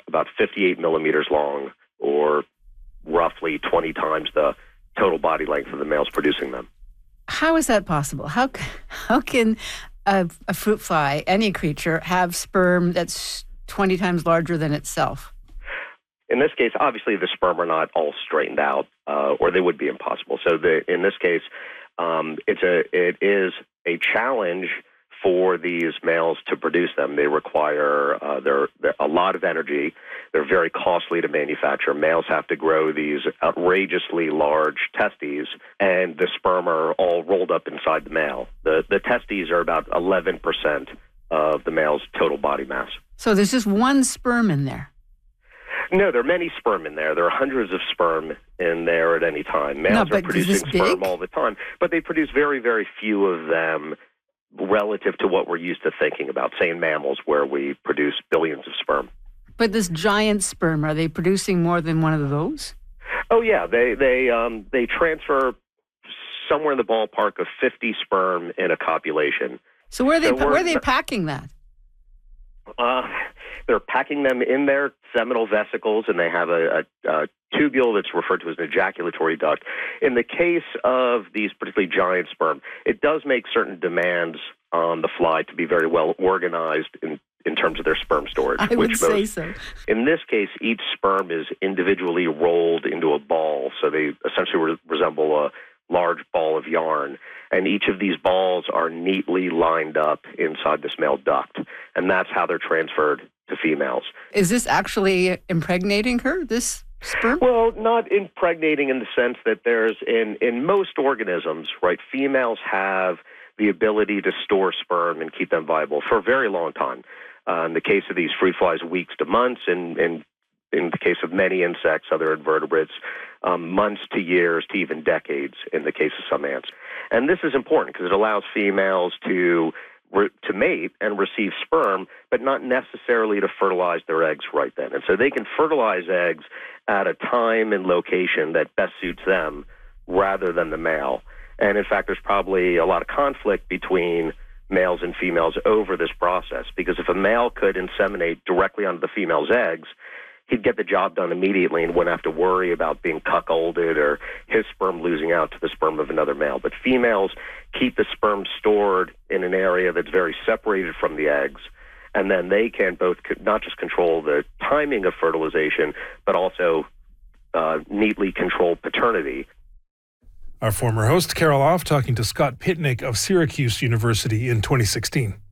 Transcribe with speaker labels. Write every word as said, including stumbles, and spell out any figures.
Speaker 1: about fifty-eight millimeters long, or roughly twenty times the total body length of the males producing them.
Speaker 2: How is that possible? How how can a, a fruit fly, any creature, have sperm that's twenty times larger than itself?
Speaker 1: In this case, obviously the sperm are not all straightened out, uh, or they would be impossible. So the, in this case, um, it's a it is a challenge for these males to produce them. They require uh, they're, they're a lot of energy. They're very costly to manufacture. Males have to grow these outrageously large testes, and the sperm are all rolled up inside the male. The the testes are about eleven percent of the male's total body mass.
Speaker 2: So there's just one sperm in there.
Speaker 1: No, there are many sperm in there. There are hundreds of sperm in there at any time. Males
Speaker 2: no,
Speaker 1: are producing sperm
Speaker 2: big?
Speaker 1: all the time, but they produce very, very few of them relative to what we're used to thinking about, say in mammals, where we produce billions of sperm.
Speaker 2: But this giant sperm, are they producing more than one of those?
Speaker 1: Oh, yeah. They they um, they transfer somewhere in the ballpark of fifty sperm in a copulation.
Speaker 2: So where are they,
Speaker 1: so
Speaker 2: where are they packing that?
Speaker 1: Uh, they're packing them in their seminal vesicles, and they have a, a, a tubule that's referred to as an ejaculatory duct. In the case of these particularly giant sperm, it does make certain demands on the fly to be very well organized in, in terms of their sperm storage.
Speaker 2: I
Speaker 1: which
Speaker 2: would say
Speaker 1: most,
Speaker 2: so.
Speaker 1: In this case, each sperm is individually rolled into a ball, so they essentially re- resemble a large ball of yarn, and each of these balls are neatly lined up inside this male duct, and that's how they're transferred to females.
Speaker 2: Is this actually impregnating her, this sperm?
Speaker 1: Well, not impregnating in the sense that there's, in, in most organisms, right, females have the ability to store sperm and keep them viable for a very long time. Uh, in the case of these fruit flies, weeks to months, and, and in the case of many insects, other invertebrates, um, months to years to even decades in the case of some ants. And this is important because it allows females to re- to mate and receive sperm, but not necessarily to fertilize their eggs right then. And so they can fertilize eggs at a time and location that best suits them rather than the male. And in fact, there's probably a lot of conflict between males and females over this process, because if a male could inseminate directly onto the female's eggs, he'd get the job done immediately and wouldn't have to worry about being cuckolded or his sperm losing out to the sperm of another male. But females keep the sperm stored in an area that's very separated from the eggs, and then they can both not just control the timing of fertilization, but also uh, neatly control paternity.
Speaker 3: Our former host, Carol Off, talking to Scott Pitnick of Syracuse University in twenty sixteen.